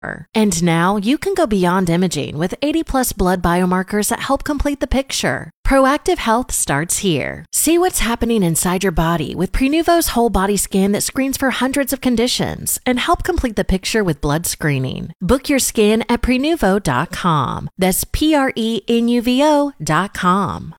And now you can go beyond imaging with 80+ blood biomarkers that help complete the picture. Proactive Health starts here. See what's happening inside your body with Prenuvo's whole body scan that screens for hundreds of conditions and help complete the picture with blood screening. Book your scan at Prenuvo.com. That's Prenuvo.com.